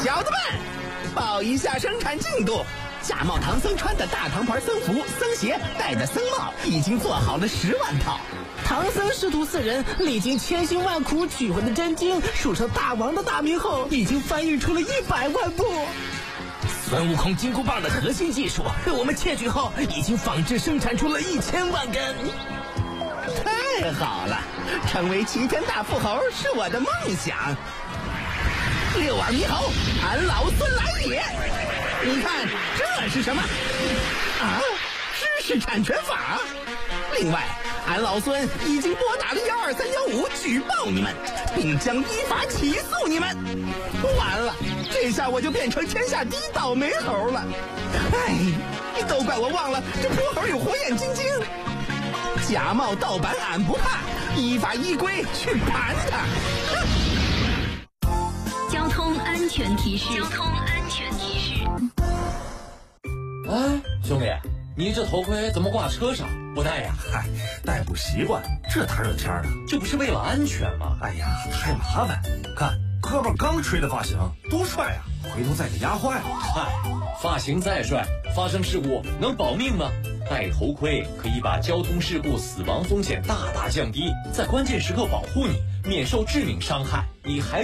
小子们，报一下生产进度。假冒唐僧穿的大唐牌僧服、僧鞋，戴的僧帽，已经做好了10万套。唐僧师徒4人历经千辛万苦取回的真经，数成大王的大名后，已经翻译出了100万部。孙悟空金箍棒的核心技术，我们窃取后已经仿制生产出了1000万根。太好了，成为齐天大富豪是我的梦想。6耳猕猴，俺老孙来也！你看这是什么？啊，知识产权法。另外，俺老孙已经拨打了12315举报你们，并将依法起诉你们。完了，这下我就变成天下第一倒霉猴了。哎，都怪我忘了这泼猴有火眼金睛。假冒盗版俺不怕，依法依规去盘他。 交通安全提示。交通安全提示。 哎，兄弟，你这头盔怎么挂车上不戴呀？ 嗨，戴不习惯，这大热天的， 这不是为了安全吗？ 哎呀，太麻烦。看哥们刚吹的发型多帅啊，回头再给压坏了。 嗨，发型再帅，发生事故能保命吗？戴头盔可以把交通事故死亡风险大大降低，在关键时刻保护你，免受致命伤害。你还